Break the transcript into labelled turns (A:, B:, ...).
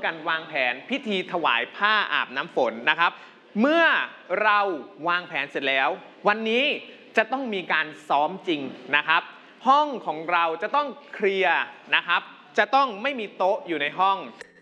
A: กันวางแผนพิธีถวายผ้าอาบน้ำฝนนะครับเมื่อเราวางแผนเสร็จแล้ววันนี้จะต้องมีการซ้อมจริงนะครับห้องของเราจะต้องเคลียร์นะครับจะต้องไม่มีโต๊ะอยู่ในห้อง